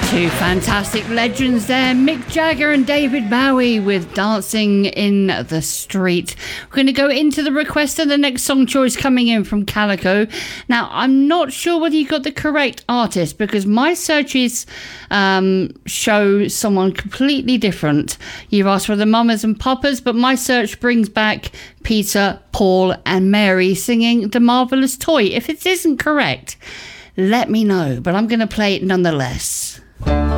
Two fantastic legends there, Mick Jagger and David Bowie with Dancing in the Street. We're going to go into the request of the next song choice coming in from Calico. Now, I'm not sure whether you got the correct artist because my searches show someone completely different. You've asked for the Mamas and Papas, but my search brings back Peter, Paul and Mary singing The Marvellous Toy. If it isn't correct, let me know, but I'm going to play it nonetheless.